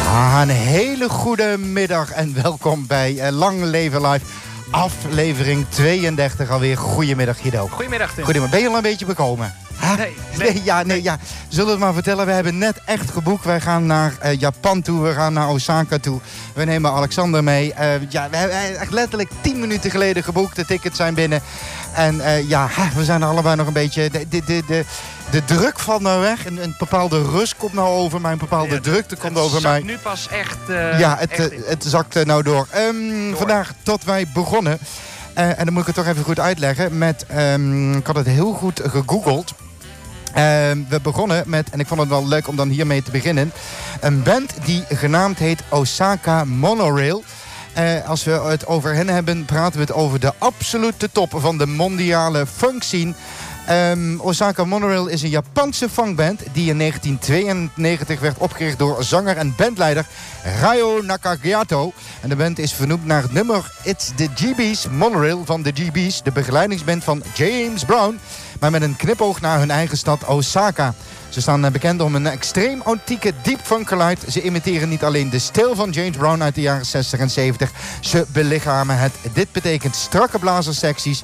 Een hele goede middag en welkom bij Lang Leven Live. Aflevering 32 alweer. Goedemiddag, Guido. Goedemiddag, Tim. Goedemiddag. Ben je al een beetje bekomen? Huh? Nee. Zullen we het maar vertellen? We hebben net echt geboekt. Wij gaan naar Japan toe. We gaan naar Osaka toe. We nemen Alexander mee. We hebben echt letterlijk 10 minuten geleden geboekt. De tickets zijn binnen. En we zijn er allebei nog een beetje... De druk valt nou weg. Een bepaalde rust komt nou over mij. Een bepaalde drukte komt over mij. Het zakt nu pas echt... Het zakt nou door. Vandaag tot wij begonnen. En dan moet ik het toch even goed uitleggen. Ik had het heel goed gegoogeld. We begonnen met, en ik vond het wel leuk om dan hiermee te beginnen, een band die genaamd heet Osaka Monorail. Als we het over hen hebben, praten we het over de absolute top van de mondiale funk scene. Osaka Monorail is een Japanse funkband die in 1992 werd opgericht door zanger en bandleider Ryo Nakagiato. En de band is vernoemd naar het nummer It's the GB's Monorail van de GB's, de begeleidingsband van James Brown, maar met een knipoog naar hun eigen stad Osaka. Ze staan bekend om een extreem antieke deep funk geluid. Ze imiteren niet alleen de stijl van James Brown uit de jaren 60 en 70. Ze belichamen het. Dit betekent strakke blazerssecties,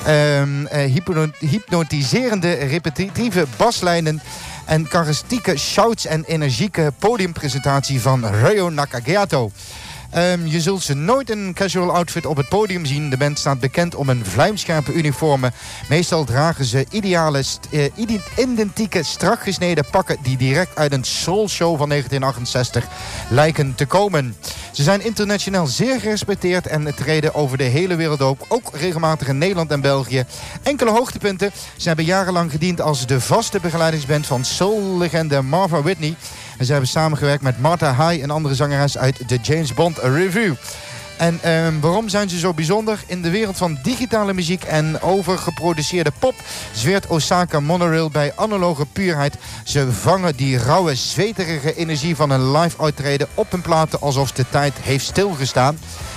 hypnotiserende repetitieve baslijnen en karakteristieke shouts en energieke podiumpresentatie van Ryo Nakagiato. Je zult ze nooit in een casual outfit op het podium zien. De band staat bekend om een vlijmscherpe uniformen. Meestal dragen ze identieke, strak gesneden pakken die direct uit een soul show van 1968 lijken te komen. Ze zijn internationaal zeer gerespecteerd en treden over de hele wereld ook regelmatig in Nederland en België. Enkele hoogtepunten. Ze hebben jarenlang gediend als de vaste begeleidingsband van soul-legende Martha Whitney. En ze hebben samengewerkt met Martha High, een andere zangeres uit de James Bond Revue. En waarom zijn ze zo bijzonder? In de wereld van digitale muziek en overgeproduceerde pop zweert Osaka Monorail bij analoge puurheid. Ze vangen die rauwe, zweterige energie van een live optreden op hun platen alsof de tijd heeft stilgestaan.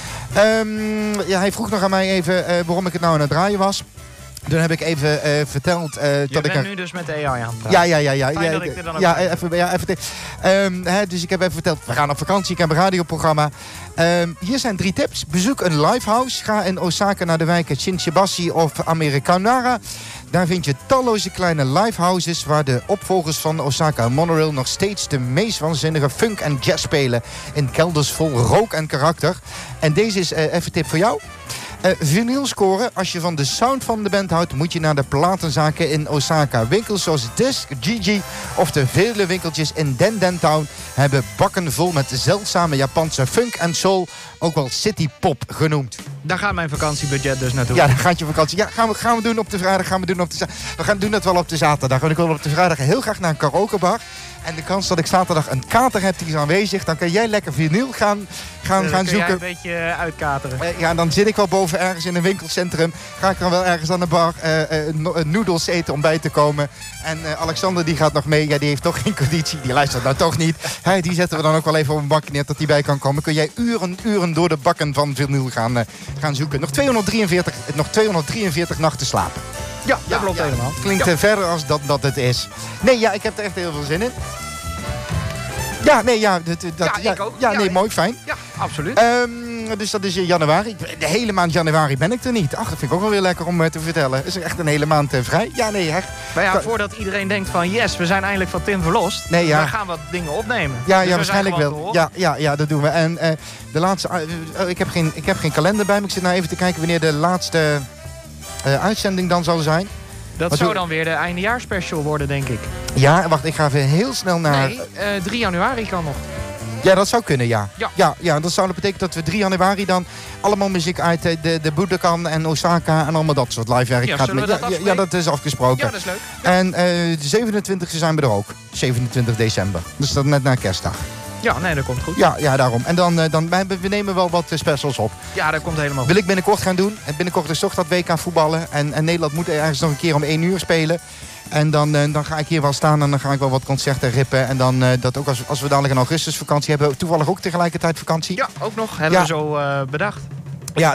Hij vroeg nog aan mij even waarom ik het nou aan het draaien was. Toen heb ik even verteld dat ik... Je bent nu dus met de AI aan het praten. Ja. Fijn dat ik er dan ook dus ik heb even verteld, we gaan op vakantie, ik heb een radioprogramma. Hier zijn 3 tips. Bezoek een livehouse. Ga in Osaka naar de wijken Shinshibashi of Americanara. Daar vind je talloze kleine livehouses waar de opvolgers van Osaka Monorail nog steeds de meest waanzinnige funk en jazz spelen. In kelders vol rook en karakter. En deze is even tip voor jou. Vinyl scoren. Als je van de sound van de band houdt, moet je naar de platenzaken in Osaka. Winkels zoals Disc, Gigi of de vele winkeltjes in Den Town hebben bakken vol met zeldzame Japanse funk en soul, ook wel city pop genoemd. Daar gaat mijn vakantiebudget dus naartoe. Ja, daar gaat je vakantie. Ja, gaan we doen op de vrijdag, we gaan doen dat wel op de zaterdag. Want ik wil op de vrijdag heel graag naar een karaokebar. En de kans dat ik zaterdag een kater heb die is aanwezig, dan kan jij lekker vinyl gaan zoeken. Jij een beetje uitkateren. Dan zit ik wel boven ergens in een winkelcentrum. Ga ik dan wel ergens aan de bar noedels eten om bij te komen. En Alexander die gaat nog mee. Ja, die heeft toch geen conditie. Die luistert nou toch niet. Die zetten we dan ook wel even op een bak neer dat die bij kan komen. Kun jij uren door de bakken van vinyl gaan zoeken. Nog 243 nachten slapen. Ja, dat klopt helemaal. Klinkt verder als dat het is. Nee, ik heb er echt heel veel zin in. Ik ook. Mooi, fijn. Ja, absoluut. Dus dat is januari. De hele maand januari ben ik er niet. Ach, dat vind ik ook wel weer lekker om te vertellen. Is er echt een hele maand vrij? Ja, nee, echt. Maar voordat iedereen denkt van yes, we zijn eindelijk van Tim verlost. Nee, we gaan wat dingen opnemen. Ja, dus waarschijnlijk wel. Ja, dat doen we. En de laatste... ik heb geen kalender bij me. Ik zit nou even te kijken wanneer de laatste uitzending dan zal zijn. Dat zou dan weer de eindejaarsspecial worden, denk ik. Ja, wacht, ik ga even heel snel naar... Nee, 3 januari kan nog. Ja, dat zou kunnen, ja. Dat zou betekenen dat we 3 januari dan allemaal muziek uit de Budokan en Osaka en allemaal dat soort live werk gaat. Ja, dat is afgesproken. Ja, dat is leuk. Ja. En de 27e zijn we er ook. 27 december. Dus dat net na kerstdag. Ja, nee, dat komt goed. Ja, daarom. En dan we nemen wel wat specials op. Ja, dat komt helemaal goed. Wil ik binnenkort gaan doen. Binnenkort is toch dat WK voetballen. En Nederland moet ergens nog een keer om 1 uur spelen. En dan ga ik hier wel staan en dan ga ik wel wat concerten rippen. En dan dat ook als we dadelijk een augustusvakantie hebben. Toevallig ook tegelijkertijd vakantie. Ja, ook nog. Hebben we zo bedacht.